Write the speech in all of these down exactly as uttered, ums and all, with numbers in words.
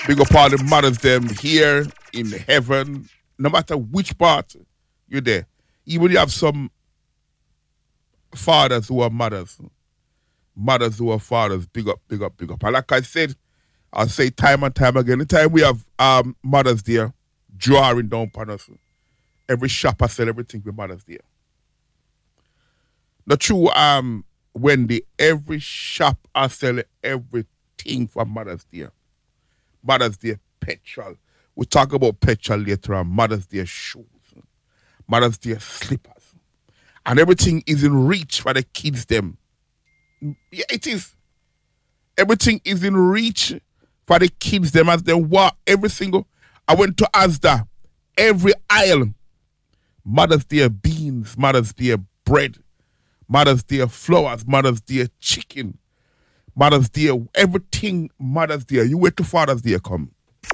Big up all the mothers them here in heaven, no matter which part you're there. Even you have some fathers who are mothers, mothers who are fathers, big up, big up, big up. And like I said, I'll say time and time again, the time we have um, mothers there drawing down upon us, every shop I sell everything with mothers there. The true um Wendy, every shop I sell everything for Mother's Day. Mother's Day petrol. We talk about petrol later on. Mother's Day shoes. Mother's Day slippers. And everything is in reach for the kids them. Yeah, it is. Everything is in reach for the kids them as they walk. Every single. I went to Asda. Every aisle. Mother's Day beans. Mother's Day bread. Mother's Day flowers, Mother's Day chicken, Mother's Day, everything Mother's Day. You wait till Father's Day come.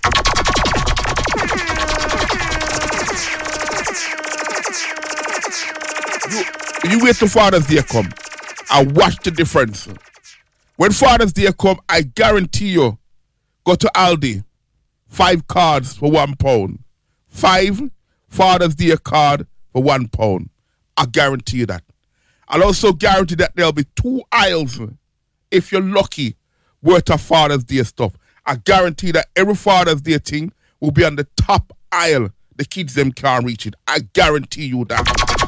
You, you wait till Father's Day come. I watch the difference. When Father's Day come, I guarantee you, go to Aldi, five cards for one pound. Five Father's Day card for one pound. I guarantee you that. I'll also guarantee that there'll be two aisles, if you're lucky, worth of Father's Day stuff. I guarantee that every Father's Day thing will be on the top aisle. The kids them can't reach it. I guarantee you that.